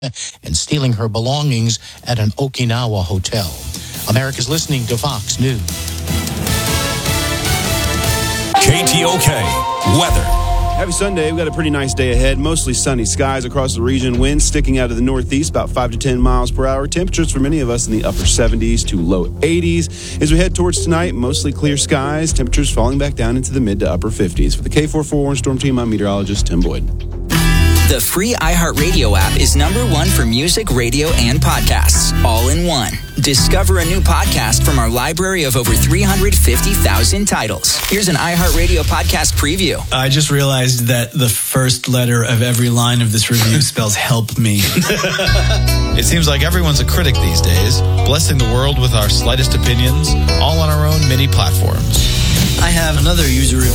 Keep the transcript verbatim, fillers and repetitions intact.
and stealing her belongings at an Okinawa hotel. America's listening to Fox News. K T O K weather. Happy Sunday. We've got a pretty nice day ahead. Mostly sunny skies across the region. Winds sticking out of the northeast about five to ten miles per hour. Temperatures for many of us in the upper seventies to low eighties. As we head towards tonight, mostly clear skies. Temperatures falling back down into the mid to upper fifties. For the K forty-four Warning Storm Team, I'm meteorologist Tim Boyd. The free iHeartRadio app is number one for music, radio, and podcasts, all in one. Discover a new podcast from our library of over three hundred fifty thousand titles. Here's an iHeartRadio podcast preview. I just realized that the first letter of every line of this review spells help me. It seems like everyone's a critic these days, blessing the world with our slightest opinions, all on our own mini platforms. I have another user review.